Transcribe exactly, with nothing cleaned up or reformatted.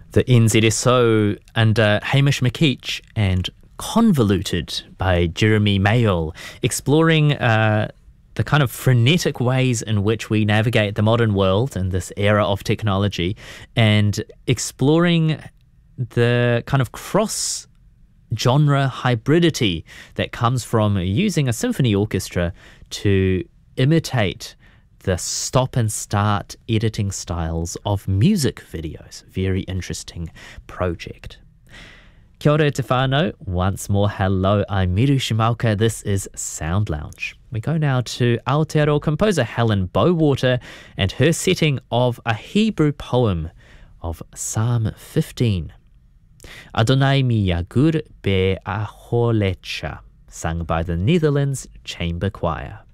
The N Z S O under Hamish McKeach and Convoluted by Jeremy Mayall, exploring uh, the kind of frenetic ways in which we navigate the modern world in this era of technology, and exploring the kind of cross genre hybridity that comes from using a symphony orchestra to imitate the stop and start editing styles of music videos. Very interesting project. Kia ora te whānau. Once more, hello, I'm Miru Shimaoka. This is Sound Lounge. We go now to Aotearoa composer Helen Bowater and her setting of a Hebrew poem of Psalm fifteen. Adonai mi yagur be aholecha, sung by the Netherlands Chamber Choir.